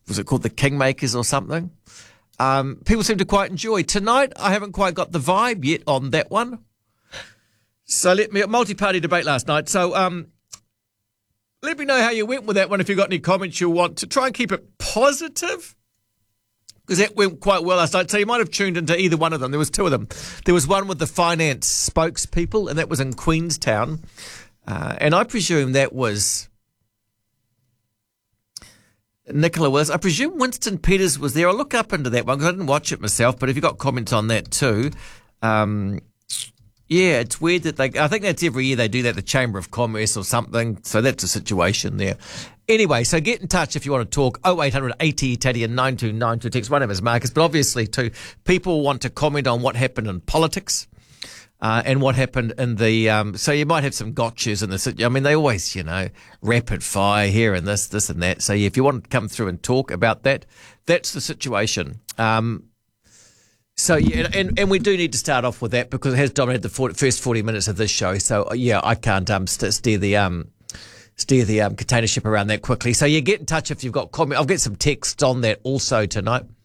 was it called the Kingmakers or something? People seem to quite enjoy. Tonight, I haven't quite got the vibe yet on that one. So multi-party debate last night. So let me know how you went with that one. If you've got any comments you want to try and keep it positive, because that went quite well last night. So you might have tuned into either one of them. There was two of them. There was one with the finance spokespeople, and that was in Queenstown. And I presume that was Nicola Willis. I presume Winston Peters was there. I'll look up into that one because I didn't watch it myself. But if you've got comments on that too, yeah, it's weird that I think that's every year they do that, the Chamber of Commerce or something. So that's a situation there. Anyway, so get in touch if you want to talk. 0800 80 Teddy and 9292 text. My name is Marcus, but obviously too, people want to comment on what happened in politics. And what happened in the, so you might have some gotchas in the, I mean, they always, rapid fire here and this and that. So if you want to come through and talk about that, that's the situation. So yeah, and we do need to start off with that because it has dominated the first 40 minutes of this show. So yeah, I can't steer the container ship around that quickly. So you get in touch if you've got comment. I'll get some text on that also tonight.